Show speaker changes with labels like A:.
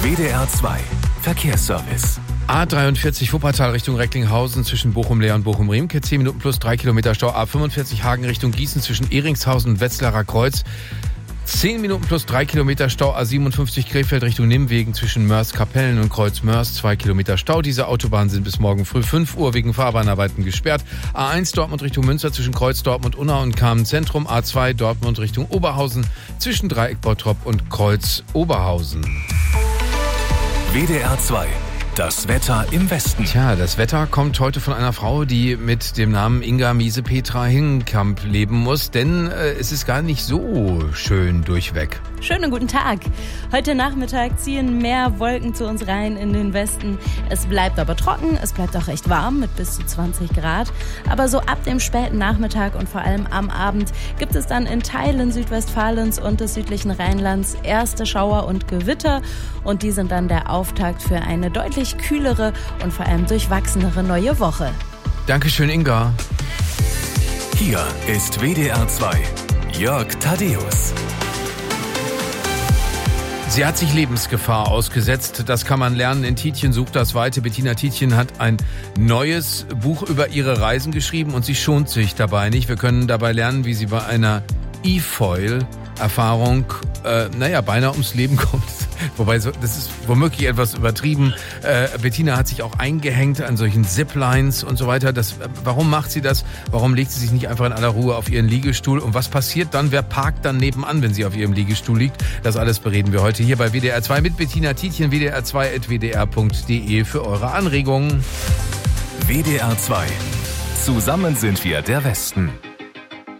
A: WDR 2 Verkehrsservice.
B: A43 Wuppertal Richtung Recklinghausen zwischen Bochum-Leer und Bochum-Riemke. 10 Minuten plus 3 Kilometer Stau. A45 Hagen Richtung Gießen zwischen Ehringshausen und Wetzlarer Kreuz. 10 Minuten plus 3 Kilometer Stau. A57 Krefeld Richtung Nimwegen zwischen Mörs-Kapellen und Kreuz-Mörs. 2 Kilometer Stau. Diese Autobahnen sind bis morgen früh 5 Uhr wegen Fahrbahnarbeiten gesperrt. A1 Dortmund Richtung Münster zwischen Kreuz Dortmund-Unna und Kamen-Zentrum. A2 Dortmund Richtung Oberhausen zwischen Dreieck Bottrop und Kreuz Oberhausen.
A: WDR 2. Das Wetter im Westen.
B: Tja, das Wetter kommt heute von einer Frau, die mit dem Namen Inga Miese-Petra Hingenkamp leben muss, denn es ist gar nicht so schön durchweg.
C: Schönen guten Tag. Heute Nachmittag ziehen mehr Wolken zu uns rein in den Westen. Es bleibt aber trocken, es bleibt auch recht warm mit bis zu 20 Grad. Aber so ab dem späten Nachmittag und vor allem am Abend gibt es dann in Teilen Südwestfalens und des südlichen Rheinlands erste Schauer und Gewitter. Und die sind dann der Auftakt für eine deutlich kühlere und vor allem durchwachsenere neue Woche.
B: Dankeschön, Inga.
A: Hier ist WDR 2. Jörg Thaddeus.
B: Sie hat sich Lebensgefahr ausgesetzt. Das kann man lernen in Tietjen sucht das Weite. Bettina Tietjen hat ein neues Buch über ihre Reisen geschrieben und sie schont sich dabei nicht. Wir können dabei lernen, wie sie bei einer E-Foil-Erfahrung beinahe ums Leben kommt. Wobei, das ist womöglich etwas übertrieben. Bettina hat sich auch eingehängt an solchen Ziplines und so weiter. Warum macht sie das? Warum legt sie sich nicht einfach in aller Ruhe auf ihren Liegestuhl? Und was passiert dann? Wer parkt dann nebenan, wenn sie auf ihrem Liegestuhl liegt? Das alles bereden wir heute hier bei WDR 2 mit Bettina Tietjen, wdr2.wdr.de für eure Anregungen.
A: WDR 2. Zusammen sind wir der Westen.